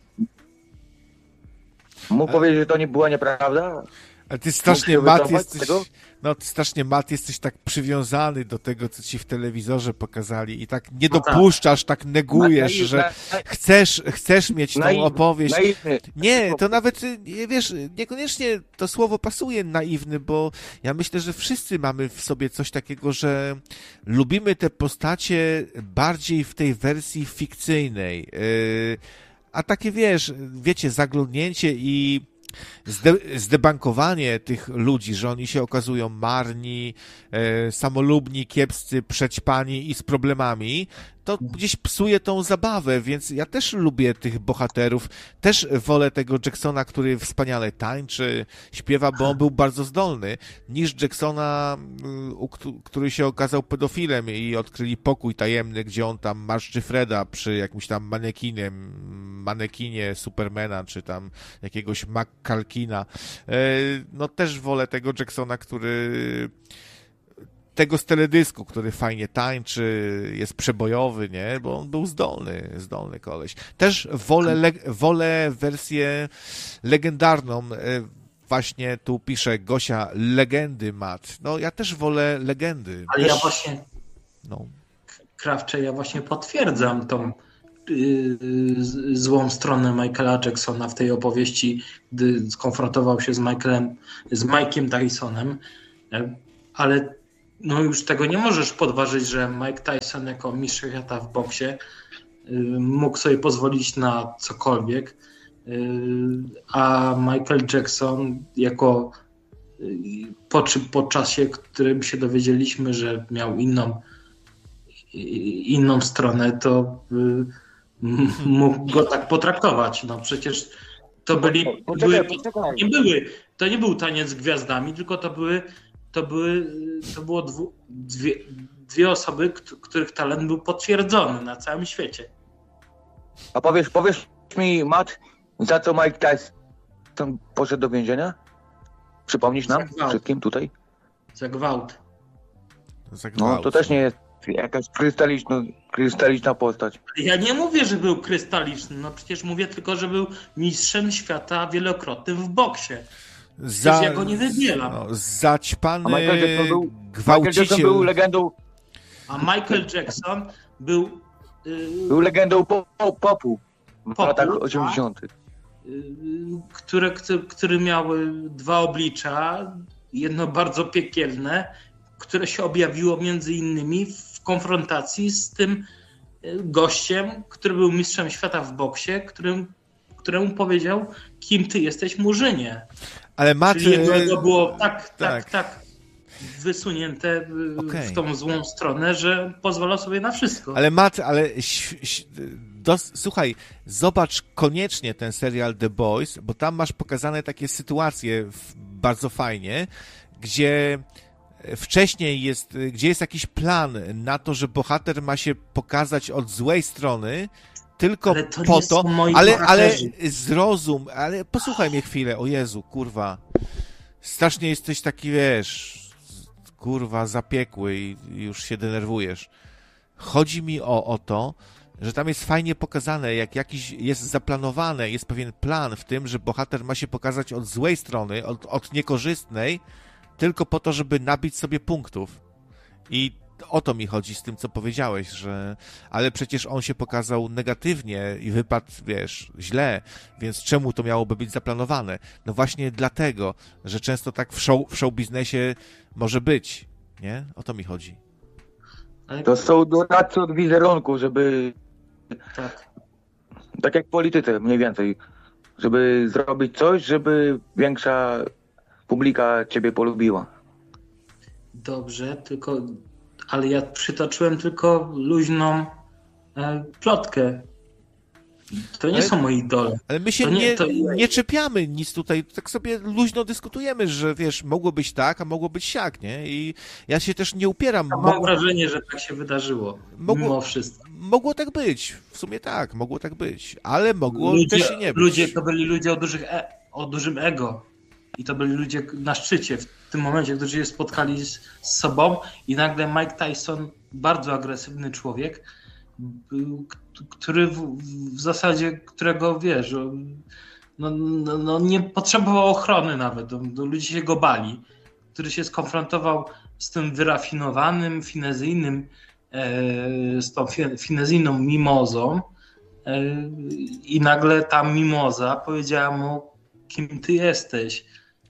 Mógł powiedzieć, że to nie była nieprawda? Ale ty strasznie, Matt, jesteś tak przywiązany do tego, co ci w telewizorze pokazali i tak nie dopuszczasz, tak negujesz, że chcesz mieć tą opowieść. Naiwny. Nie, to nawet, wiesz, niekoniecznie to słowo pasuje naiwny, bo ja myślę, że wszyscy mamy w sobie coś takiego, że lubimy te postacie bardziej w tej wersji fikcyjnej. A takie, wiecie, zaglądnięcie i zdebankowanie tych ludzi, że oni się okazują marni, samolubni, kiepscy, przećpani i z problemami, to gdzieś psuje tą zabawę, więc ja też lubię tych bohaterów, też wolę tego Jacksona, który wspaniale tańczy, śpiewa, bo on był bardzo zdolny, niż Jacksona, który się okazał pedofilem i odkryli pokój tajemny, gdzie on tam marszczy Freda przy jakimś tam manekinie Supermana, czy tam jakiegoś McCalkina. No też wolę tego Jacksona, tego z teledysku, który fajnie tańczy, jest przebojowy, nie? Bo on był zdolny koleś. Też wolę wersję legendarną. właśnie tu pisze Gosia, legendy, Matt. No ja też wolę legendy. Ale też... ja właśnie, no. Krawcze, ja właśnie potwierdzam tą złą stronę Michaela Jacksona w tej opowieści, gdy skonfrontował się z Mike'iem Tysonem, ale no już tego nie możesz podważyć, że Mike Tyson jako mistrz świata w boksie mógł sobie pozwolić na cokolwiek, a Michael Jackson jako po czasie, którym się dowiedzieliśmy, że miał inną stronę, to mógł go tak potraktować. No przecież to to nie był taniec z gwiazdami, tylko to było dwie osoby, których talent był potwierdzony na całym świecie. A powiesz mi, Matt, za co Mike Tyson poszedł do więzienia? Przypomnisz nam wszystkim tutaj? Za gwałt. No to też nie jest jakaś krystaliczna postać. Ja nie mówię, że był krystaliczny, no przecież mówię tylko, że był mistrzem świata wielokrotnym w boksie. Przecież ja go nie wybieram. No, zaćpany Michael Jackson był legendą. A Michael Jackson był legendą popu w latach 80. Który miał dwa oblicza, jedno bardzo piekielne, które się objawiło między innymi w konfrontacji z tym gościem, który był mistrzem świata w boksie, któremu powiedział, kim ty jesteś, Murzynie. Ale Czyli jego było tak wysunięte w tą złą stronę, że pozwala sobie na wszystko. Ale słuchaj, zobacz koniecznie ten serial The Boys, bo tam masz pokazane takie sytuacje bardzo fajnie, gdzie wcześniej gdzie jest jakiś plan na to, że bohater ma się pokazać od złej strony, tylko po to, ale zrozum, ale posłuchaj mnie chwilę, o Jezu, kurwa, strasznie jesteś taki, wiesz, kurwa, zapiekły i już się denerwujesz. Chodzi mi o to, że tam jest fajnie pokazane, jak jakiś jest zaplanowane, jest pewien plan w tym, że bohater ma się pokazać od złej strony, od niekorzystnej, tylko po to, żeby nabić sobie punktów. I o to mi chodzi z tym, co powiedziałeś, że ale przecież on się pokazał negatywnie i wypadł, wiesz, źle, więc czemu to miałoby być zaplanowane? No właśnie dlatego, że często tak w show biznesie może być, nie? O to mi chodzi. To są doradcy od wizerunku, żeby tak jak w polityce mniej więcej, żeby zrobić coś, żeby większa publika ciebie polubiła. Dobrze, ale ja przytoczyłem tylko luźną plotkę. To nie są moi idole. Ale my się nie czepiamy nic tutaj, tak sobie luźno dyskutujemy, że wiesz, mogło być tak, a mogło być siak, nie? I ja się też nie upieram. Mam wrażenie, że tak się wydarzyło, mimo wszystko. Mogło tak być, w sumie tak, mogło tak być, ale mogło też i nie być. Ludzie to byli ludzie o dużym ego. I to byli ludzie na szczycie w tym momencie, którzy się spotkali z sobą i nagle Mike Tyson, bardzo agresywny człowiek, który w zasadzie, którego wiesz, nie potrzebował ochrony nawet, ludzie się go bali, który się skonfrontował z tym wyrafinowanym, z tą finezyjną mimozą i nagle ta mimoza powiedziała mu, kim ty jesteś.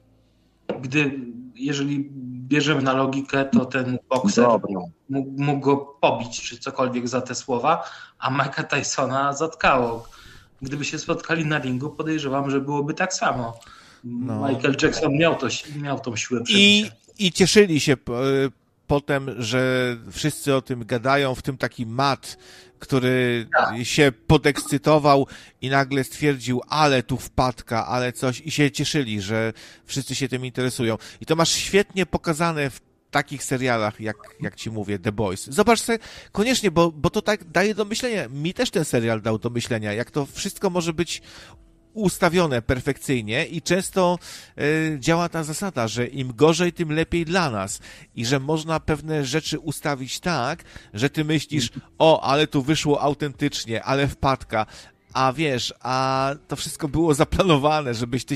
Jeżeli bierzemy na logikę, to ten bokser mógł go pobić, czy cokolwiek za te słowa, a Mike'a Tysona zatkało. Gdyby się spotkali na ringu, podejrzewam, że byłoby tak samo. No. Michael Jackson miał tą siłę przebicia. I cieszyli się potem, że wszyscy o tym gadają, w tym taki Matt, który się podekscytował i nagle stwierdził, ale tu wpadka, ale coś, i się cieszyli, że wszyscy się tym interesują. I to masz świetnie pokazane w takich serialach, jak ci mówię, The Boys. Zobacz sobie, koniecznie, bo to tak daje do myślenia. Mi też ten serial dał do myślenia, jak to wszystko może być ustawione perfekcyjnie i często działa ta zasada, że im gorzej, tym lepiej dla nas i że można pewne rzeczy ustawić tak, że ty myślisz, ale tu wyszło autentycznie, ale wpadka, a to wszystko było zaplanowane,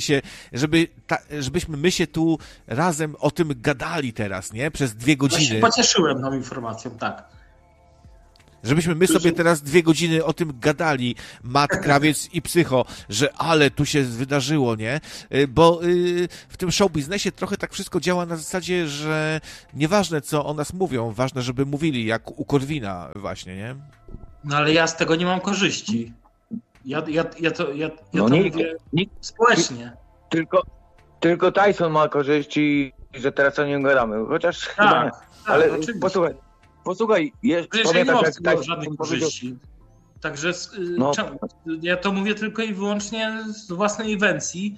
żebyśmy my się tu razem o tym gadali teraz, nie? Przez 2 godziny. Ja się pocieszyłem tą informacją, tak. Żebyśmy my sobie teraz 2 godziny o tym gadali, Matt, Krawiec i Psycho, że ale tu się wydarzyło, nie? Bo w tym show biznesie trochę tak wszystko działa na zasadzie, że nieważne co o nas mówią, ważne, żeby mówili, jak u Korwina właśnie, nie? No ale ja z tego nie mam korzyści. Ja to mówię społecznie. Tylko Tyson ma korzyści, że teraz o nim gadamy, chociaż chyba nie. Ale posłuchaj, pamiętasz jak Tyson żadnych korzyści. Także ja to mówię tylko i wyłącznie z własnej inwencji,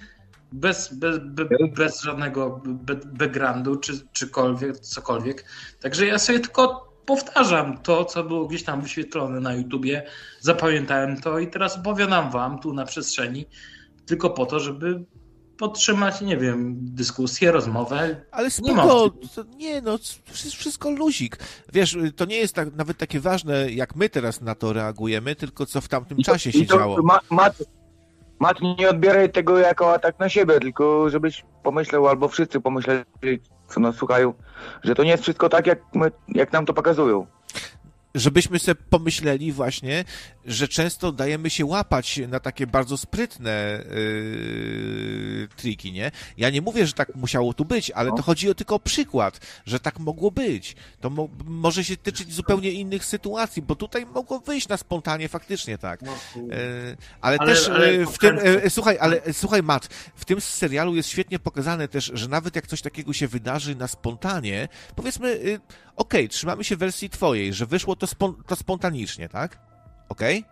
bez żadnego backgroundu czy cokolwiek. Także ja sobie tylko powtarzam to, co było gdzieś tam wyświetlone na YouTubie, zapamiętałem to i teraz opowiadam wam tu na przestrzeni tylko po to, żeby podtrzymać, nie wiem, dyskusję, rozmowę. Ale spoko, wszystko luzik. Wiesz, to nie jest nawet takie ważne, jak my teraz na to reagujemy, tylko co w tamtym czasie się działo. Mat, nie odbieraj tego jako atak na siebie, tylko żebyś pomyślał, albo wszyscy pomyśleli, co nas słuchają, że to nie jest wszystko tak, jak nam to pokazują. Żebyśmy sobie pomyśleli właśnie, że często dajemy się łapać na takie bardzo sprytne triki, nie? Ja nie mówię, że tak musiało tu być, ale to chodzi tylko o przykład, że tak mogło być. To może się tyczyć zupełnie innych sytuacji, bo tutaj mogło wyjść na spontanie faktycznie tak. Ale też w tym... Słuchaj, Matt, w tym serialu jest świetnie pokazane też, że nawet jak coś takiego się wydarzy na spontanie, powiedzmy, okej, trzymamy się wersji twojej, że wyszło to spontanicznie, tak? Okej?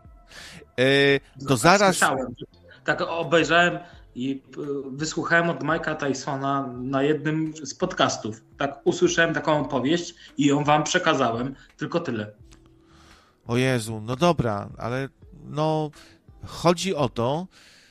To zaraz... Słyszałem. Tak obejrzałem i wysłuchałem od Mike'a Tysona na jednym z podcastów. Tak usłyszałem taką opowieść i ją wam przekazałem. Tylko tyle. O Jezu, no dobra, ale chodzi o to,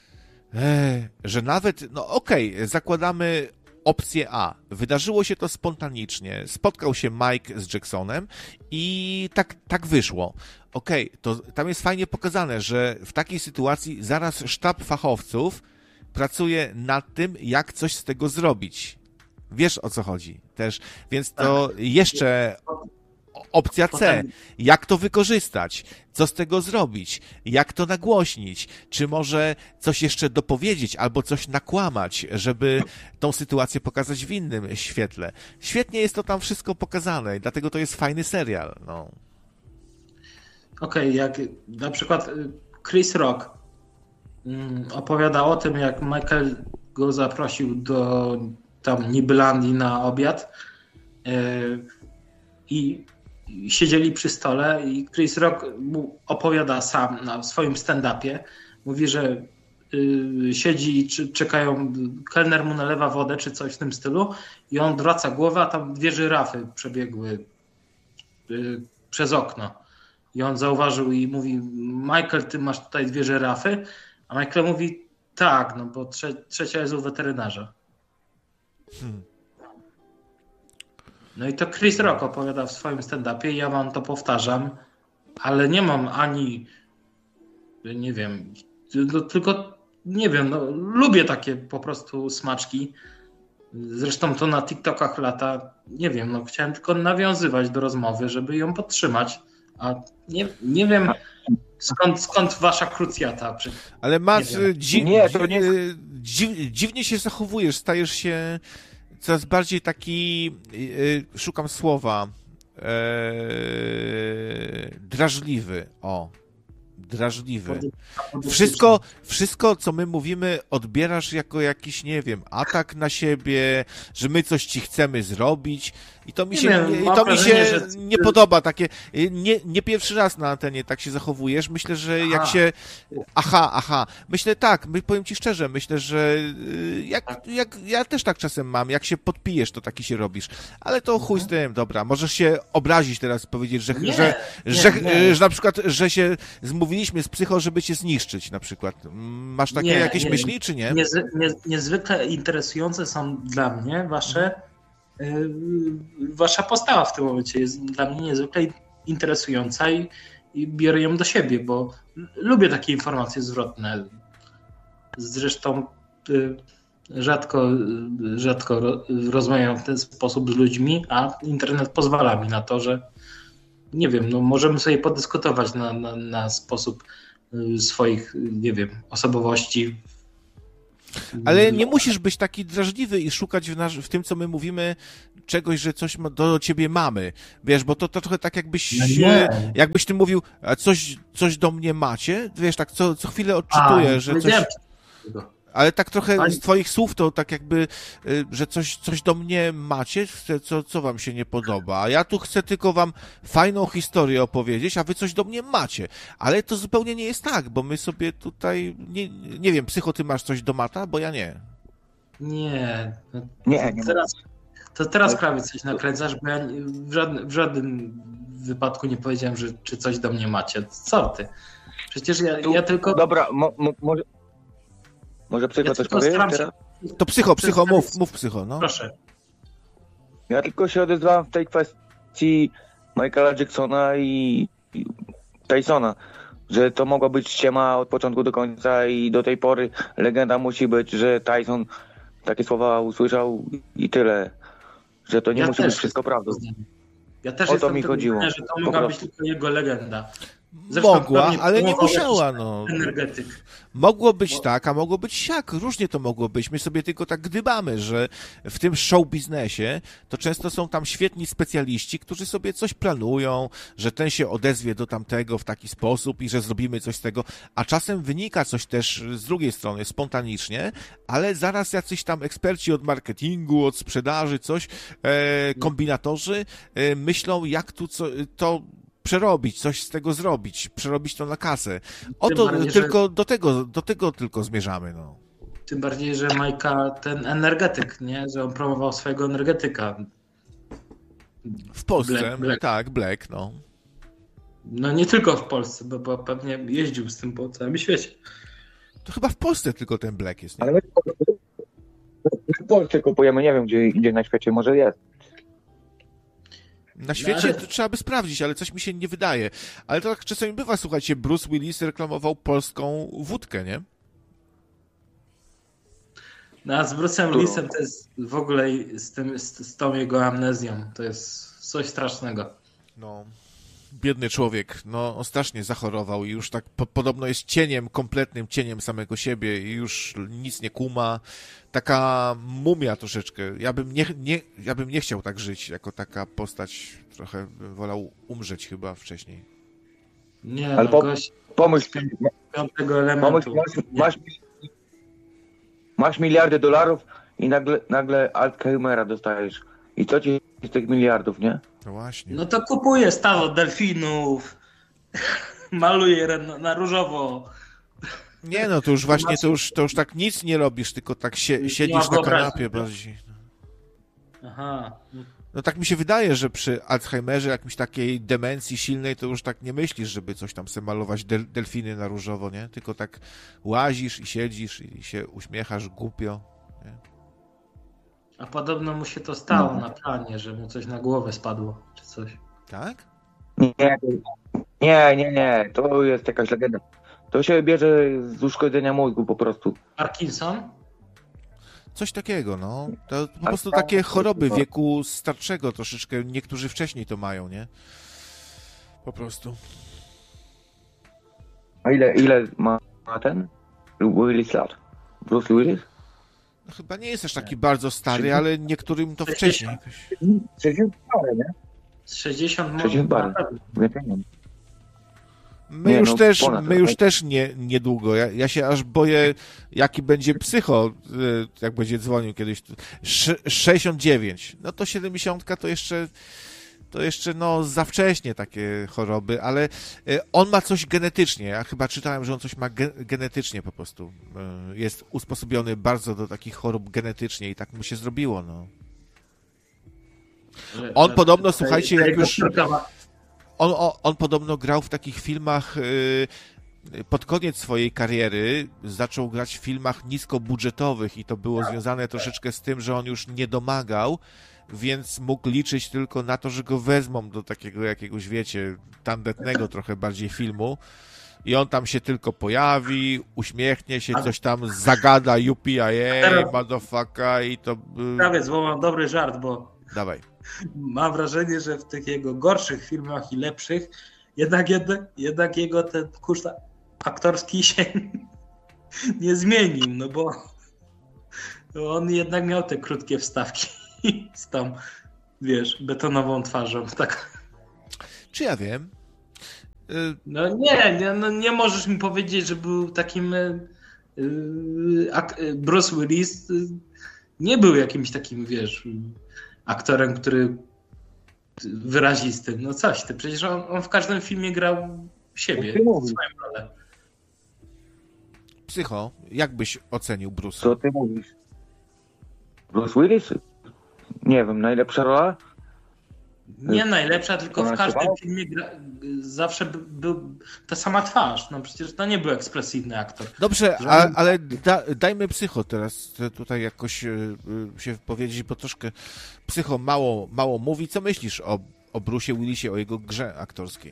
że nawet, zakładamy opcję A. Wydarzyło się to spontanicznie. Spotkał się Mike z Jacksonem i tak wyszło. To tam jest fajnie pokazane, że w takiej sytuacji zaraz sztab fachowców pracuje nad tym, jak coś z tego zrobić. Wiesz, o co chodzi też. Więc to jeszcze opcja C. Jak to wykorzystać? Co z tego zrobić? Jak to nagłośnić? Czy może coś jeszcze dopowiedzieć albo coś nakłamać, żeby tą sytuację pokazać w innym świetle? Świetnie jest to tam wszystko pokazane i dlatego to jest fajny serial. Jak na przykład Chris Rock opowiada o tym, jak Michael go zaprosił do tam Nibylandii na obiad i siedzieli przy stole i Chris Rock opowiada sam na swoim stand-upie. Mówi, że siedzi i czekają, kelner mu nalewa wodę czy coś w tym stylu i on odwraca głowę, a tam 2 żyrafy przebiegły przez okno. I on zauważył i mówi: Michael, ty masz tutaj 2 żyrafy? A Michael mówi: tak, bo trzecia jest u weterynarza. No i to Chris Rock opowiada w swoim stand-upie i ja wam to powtarzam, ale nie mam ani, nie wiem, tylko nie wiem, lubię takie po prostu smaczki. Zresztą to na TikTokach lata, nie wiem, chciałem tylko nawiązywać do rozmowy, żeby ją podtrzymać, a nie wiem skąd wasza krucjata. Ale Matt, dziwnie się zachowujesz, stajesz się coraz bardziej taki, szukam słowa, drażliwy. Drażliwy. Wszystko, co my mówimy, odbierasz jako jakiś, nie wiem, atak na siebie, że my coś ci chcemy zrobić i to mi się nie podoba. Takie, nie pierwszy raz na antenie tak się zachowujesz. Myślę, że jak się... Myślę tak, powiem ci szczerze, myślę, że jak ja też tak czasem mam, jak się podpijesz, to taki się robisz. Ale to chuj z tym, dobra. Możesz się obrazić teraz, powiedzieć, że na przykład, że się zmówiliśmy z Psycho, żeby cię zniszczyć na przykład. Masz takie jakieś myśli, czy nie? Niezwykle interesujące są dla mnie wasza postawa w tym momencie jest dla mnie niezwykle interesująca i i biorę ją do siebie, bo lubię takie informacje zwrotne. Zresztą rzadko rozmawiam w ten sposób z ludźmi, a internet pozwala mi na to, że nie wiem, no możemy sobie podyskutować na sposób swoich, nie wiem, osobowości. Ale nie musisz być taki drażliwy i szukać w tym, co my mówimy, czegoś, że coś do ciebie mamy. Wiesz, bo to trochę tak jakbyś ty mówił, a coś do mnie macie, wiesz, tak co chwilę odczytuję, że coś... Ale tak trochę z twoich słów to tak jakby, że coś do mnie macie, co wam się nie podoba. A ja tu chcę tylko wam fajną historię opowiedzieć, a wy coś do mnie macie. Ale to zupełnie nie jest tak, bo my sobie tutaj, nie wiem, Psycho, ty masz coś do Mata? Bo ja nie. Nie. Nie. Teraz prawie coś nakręcasz, bo ja w żadnym wypadku nie powiedziałem, że czy coś do mnie macie. Co ty? Przecież ja tylko... Dobra, może Psycho coś powie teraz? To Psycho, mów Psycho, no. Proszę. Ja tylko się odezwałem w tej kwestii Michaela Jacksona i Tysona, że to mogła być ściema od początku do końca i do tej pory legenda musi być, że Tyson takie słowa usłyszał i tyle, że to nie musi być wszystko prawdą. Ja też o to jestem mi chodziło. Że to mogła być tylko jego legenda. Zresztą mogła, ale nie musiała, no. Energetyk. Mogło być tak, a mogło być siak. Różnie to mogło być. My sobie tylko tak gdybamy, że w tym show biznesie to często są tam świetni specjaliści, którzy sobie coś planują, że ten się odezwie do tamtego w taki sposób i że zrobimy coś z tego, a czasem wynika coś też z drugiej strony spontanicznie, ale zaraz jacyś tam eksperci od marketingu, od sprzedaży, kombinatorzy myślą, jak tu to przerobić, coś z tego zrobić, przerobić to na kasę. Do tego tylko zmierzamy, no. Tym bardziej, że Majka ten energetyk, nie? Że on promował swojego energetyka. W Polsce, Black. Tak, Black, no. No nie tylko w Polsce, bo pewnie jeździł z tym po całym świecie. To chyba w Polsce tylko ten Black jest, nie? Ale my w Polsce kupujemy, nie wiem gdzie na świecie, może jest. Na świecie to trzeba by sprawdzić, ale coś mi się nie wydaje. Ale to tak czasami bywa, słuchajcie, Bruce Willis reklamował polską wódkę, nie? No a z Bruce'em Willisem to jest w ogóle z tą jego amnezją, to jest coś strasznego. No, biedny człowiek, no on strasznie zachorował i już tak podobno jest kompletnym cieniem samego siebie i już nic nie kuma. Taka mumia troszeczkę. Ja bym nie chciał tak żyć, jako taka postać. Trochę bym wolał umrzeć chyba wcześniej. Nie, ale pomyśl, piątego elementu. Masz miliardy dolarów i nagle Alzheimera dostajesz. I co ci z tych miliardów, nie? No właśnie. No to kupuję stado delfinów, maluję na różowo. Nie, no to już właśnie, to już tak nic nie robisz, tylko tak siedzisz na kanapie bardziej. Aha. No tak mi się wydaje, że przy Alzheimerze, jakimś takiej demencji silnej, to już tak nie myślisz, żeby coś tam sobie malować delfiny na różowo, nie? Tylko tak łazisz i siedzisz i się uśmiechasz głupio, nie? A podobno mu się to stało na planie, że mu coś na głowę spadło, czy coś. Tak? Nie. To jest jakaś legenda. To się bierze z uszkodzenia mózgu po prostu. Parkinson? Coś takiego, no. To po prostu takie choroby wieku starszego troszeczkę. Niektórzy wcześniej to mają, nie? Po prostu. A ile ma ten Willis lat? Bruce Willis? No, chyba nie jest aż taki bardzo stary, ale niektórym to 60. wcześniej jakoś. 60 parę, nie? Z 60 parę. My już też niedługo. Ja się aż boję, jaki będzie Psycho, jak będzie dzwonił kiedyś. 69. No to 70 to jeszcze no za wcześnie takie choroby, ale on ma coś genetycznie. Ja chyba czytałem, że on coś ma genetycznie po prostu. Jest usposobiony bardzo do takich chorób genetycznie i tak mu się zrobiło, no. On podobno, słuchajcie, jak już... On podobno grał w takich filmach pod koniec swojej kariery, zaczął grać w filmach niskobudżetowych i to było związane troszeczkę z tym, że on już nie domagał więc mógł liczyć tylko na to, że go wezmą do takiego jakiegoś, wiecie, tandetnego trochę bardziej filmu i on tam się tylko pojawi, uśmiechnie się, coś tam zagada UPIA, motherfucker i to... Prawie złamam dobry żart, bo Dawaj. mam wrażenie, że w tych jego gorszych filmach i lepszych jednak jego ten kurs aktorski się nie zmienił, no bo on jednak miał te krótkie wstawki z tą, wiesz, betonową twarzą. Tak. Czy ja wiem? No nie możesz mi powiedzieć, że był takim Bruce Willis nie był jakimś takim, wiesz, aktorem, który wyrazistym. No coś ty, przecież on w każdym filmie grał siebie, swoją rolę. Psycho, jak byś ocenił Bruce'a? Co ty mówisz? Bruce Willis? Nie wiem, najlepsza rola? Nie najlepsza, tylko w każdym filmie zawsze był ta sama twarz. No przecież to nie był ekspresywny aktor. Dobrze, ale dajmy Psycho teraz tutaj jakoś się powiedzieć, bo troszkę Psycho mało mówi. Co myślisz o Bruce'ie Willisie, o jego grze aktorskiej?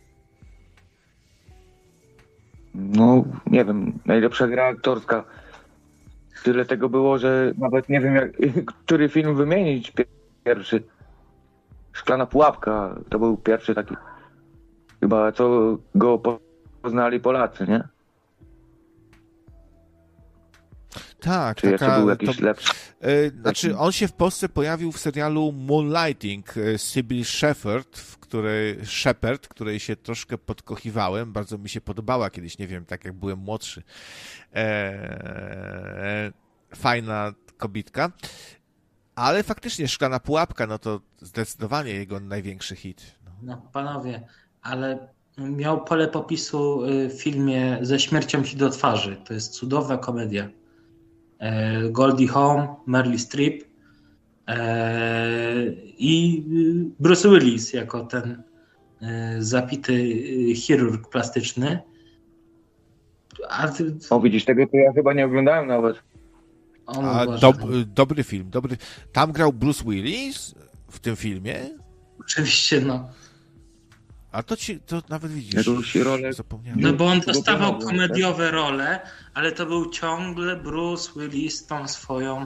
No, nie wiem, najlepsza gra aktorska. Tyle tego było, że nawet nie wiem, który film wymienić pierwszy. Szklana pułapka to był pierwszy taki, chyba co go poznali Polacy, nie? Tak, czy jeszcze był jakiś lepszy? Znaczy, on się w Polsce pojawił w serialu Moonlighting Sybil Shepherd, której się troszkę podkochiwałem, bardzo mi się podobała kiedyś, nie wiem, tak jak byłem młodszy. Fajna kobitka. Ale faktycznie Szklana pułapka, no to zdecydowanie jego największy hit. No panowie, ale miał pole popisu w filmie Ze śmiercią ci do twarzy. To jest cudowna komedia. Goldie Hawn, Meryl Streep i Bruce Willis jako ten zapity chirurg plastyczny. O, widzisz, tego to ja chyba nie oglądałem nawet. Dobry film. Tam grał Bruce Willis w tym filmie? Oczywiście, no. A to nawet widzisz, zapomniałem. No bo on dostawał komediowe role, ale to był ciągle Bruce Willis tą swoją,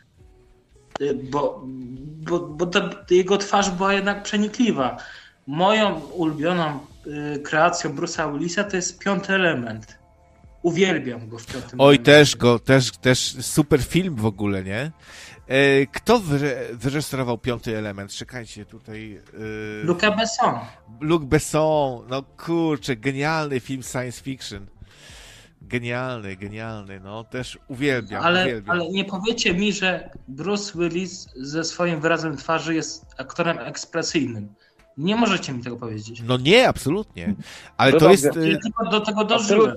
bo jego twarz była jednak przenikliwa. Moją ulubioną kreacją Bruce'a Willisa to jest Piąty element. Uwielbiam go w Piątym elemencie. Też super film w ogóle, nie? Kto wyreżyserował Piąty element? Czekajcie, tutaj... Luc Besson. No kurczę, genialny film science fiction. Genialny, no też uwielbiam. Ale nie powiecie mi, że Bruce Willis ze swoim wyrazem twarzy jest aktorem ekspresyjnym. Nie możecie mi tego powiedzieć. No nie, absolutnie. Ale to jest... Ja do tego dożyłem.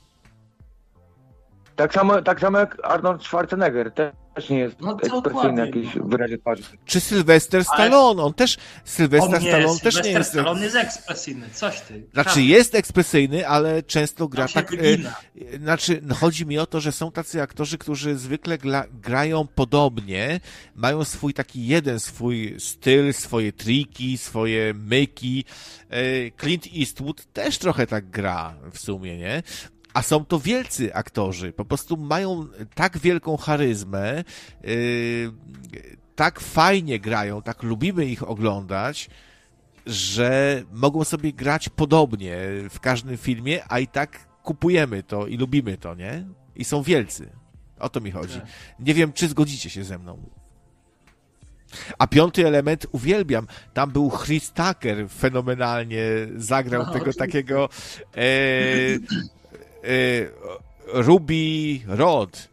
Tak samo jak Arnold Schwarzenegger, też nie jest ekspresyjny jakiś w wyrazie twarzy. Czy Sylwester Stallone, on też nie jest... Stallone jest ekspresyjny, coś ty. Znaczy jest ekspresyjny, ale często gra tak... Znaczy, chodzi mi o to, że są tacy aktorzy, którzy zwykle grają podobnie, mają swój styl, swoje triki, swoje myki. Clint Eastwood też trochę tak gra w sumie, nie? A są to wielcy aktorzy, po prostu mają tak wielką charyzmę, tak fajnie grają, tak lubimy ich oglądać, że mogą sobie grać podobnie w każdym filmie, a i tak kupujemy to i lubimy to, nie? I są wielcy. O to mi chodzi. Nie wiem, czy zgodzicie się ze mną. A Piąty element uwielbiam. Tam był Chris Tucker, fenomenalnie zagrał tego takiego... Ruby Rod.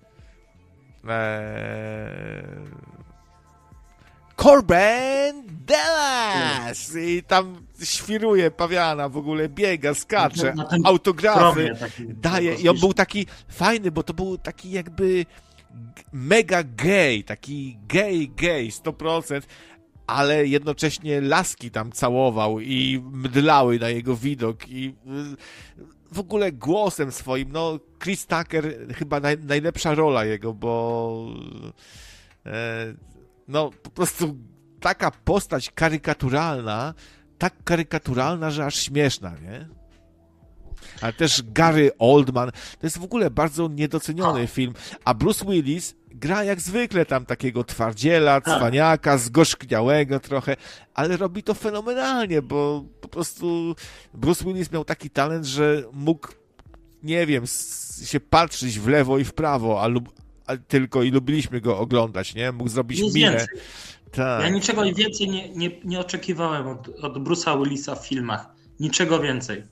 Corbin Dallas! I tam świruje pawiana, w ogóle biega, skacze, autografy daje. I on był taki fajny, bo to był taki jakby mega gay, taki gay 100%, ale jednocześnie laski tam całował i mdlały na jego widok i w ogóle głosem swoim, no Chris Tucker chyba najlepsza rola jego, bo no po prostu taka postać karykaturalna, tak karykaturalna, że aż śmieszna, nie? Ale też Gary Oldman, to jest w ogóle bardzo niedoceniony film, a Bruce Willis gra jak zwykle tam takiego twardziela, cwaniaka, zgorzkniałego trochę, ale robi to fenomenalnie, bo po prostu Bruce Willis miał taki talent, że mógł, nie wiem, się patrzeć w lewo i w prawo, a tylko i lubiliśmy go oglądać, nie? Mógł zrobić Nic minę. więcej. Tak. Ja niczego więcej nie oczekiwałem od Bruce'a Willisa w filmach. Niczego więcej.